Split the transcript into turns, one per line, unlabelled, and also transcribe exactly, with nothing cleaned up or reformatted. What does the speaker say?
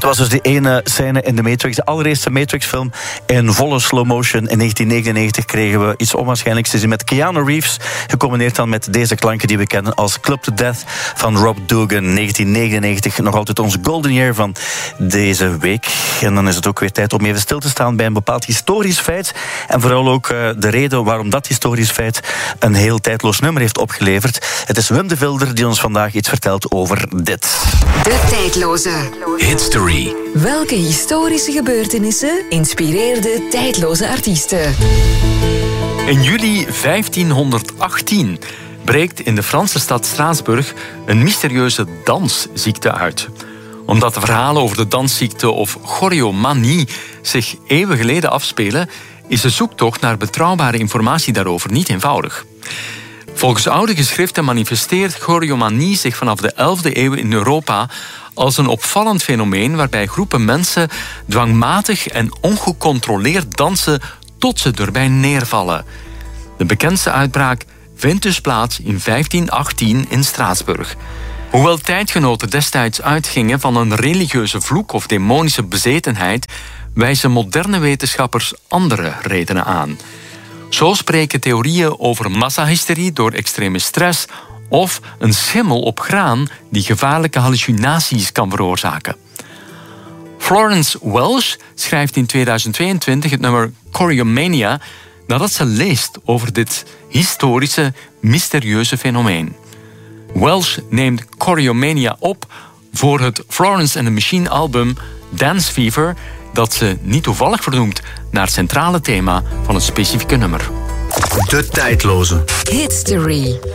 Het was dus die ene scène in de Matrix, de allereerste Matrix-film in volle slow motion. In negentien negenennegentig kregen we iets onwaarschijnlijks te zien met Keanu Reeves, gecombineerd dan met deze klanken die we kennen als Club to Death van Rob Dougan. negentien negenennegentig, nog altijd onze golden year van deze week. En dan is het ook weer tijd om even stil te staan bij een bepaald historisch feit. En vooral ook uh, de reden waarom dat historisch feit een heel tijdloos nummer heeft opgeleverd. Het is Wim de Vilder die ons vandaag iets vertelt over dit.
De tijdloze
Hitstory.
Welke historische gebeurtenissen inspireerden tijdloze artiesten?
In juli vijftienhonderdachttien breekt in de Franse stad Straatsburg een mysterieuze dansziekte uit. Omdat de verhalen over de dansziekte of choriomanie zich eeuwen geleden afspelen, is de zoektocht naar betrouwbare informatie daarover niet eenvoudig. Volgens oude geschriften manifesteert choriomanie zich vanaf de elfde eeuw in Europa als een opvallend fenomeen waarbij groepen mensen dwangmatig en ongecontroleerd dansen tot ze erbij neervallen. De bekendste uitbraak vindt dus plaats in vijftien achttien in Straatsburg. Hoewel tijdgenoten destijds uitgingen van een religieuze vloek of demonische bezetenheid, wijzen moderne wetenschappers andere redenen aan. Zo spreken theorieën over massahysterie door extreme stress of een schimmel op graan die gevaarlijke hallucinaties kan veroorzaken. Florence Welsh schrijft in tweeduizend tweeëntwintig het nummer Choriomania nadat ze leest over dit historische, mysterieuze fenomeen. Welsh neemt Choriomania op voor het Florence and the Machine album Dance Fever, dat ze niet toevallig vernoemt naar het centrale thema van het specifieke nummer.
De tijdloze
Hitstory.